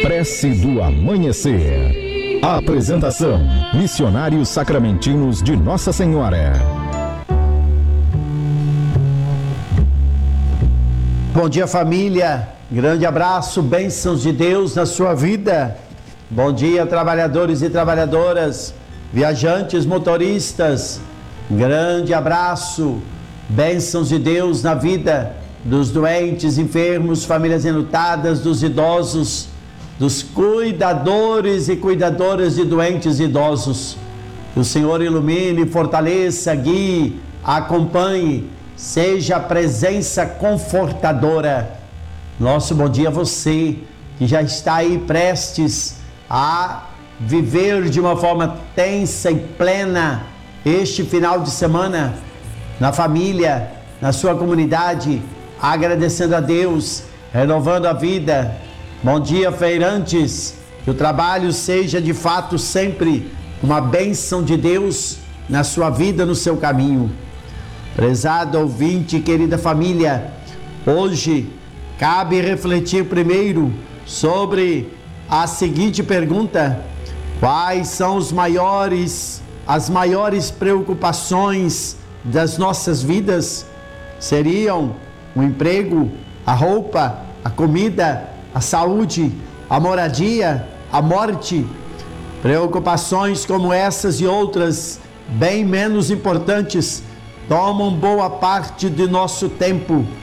Prece do Amanhecer. Apresentação: Missionários Sacramentinos de Nossa Senhora. Bom dia, família. Grande abraço, bênçãos de Deus na sua vida. Bom dia, trabalhadores e trabalhadoras, viajantes, motoristas. Grande abraço, bênçãos de Deus na vida dos doentes, enfermos, famílias enlutadas, dos idosos, dos cuidadores e cuidadoras de doentes e idosos. Que o Senhor ilumine, fortaleça, guie, acompanhe, seja a presença confortadora. Nosso bom dia a você que já está aí prestes a viver de uma forma tensa e plena este final de semana, na família, na sua comunidade, agradecendo a Deus, renovando a vida. Bom dia, feirantes, que o trabalho seja de fato sempre uma bênção de Deus na sua vida, no seu caminho. Prezado ouvinte, querida família, hoje cabe refletir primeiro sobre a seguinte pergunta: quais são as maiores preocupações das nossas vidas? Seriam o emprego, a roupa, a comida, a saúde, a moradia, a morte? Preocupações como essas e outras, bem menos importantes, tomam boa parte de nosso tempo,